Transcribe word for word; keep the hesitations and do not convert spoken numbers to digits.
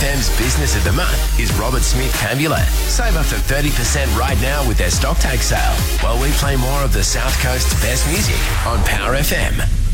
M's Business of the Month is Robert Smith Cambulet. Save up to thirty percent right now with their stock take sale while we play more of the South Coast's best music on Power F M.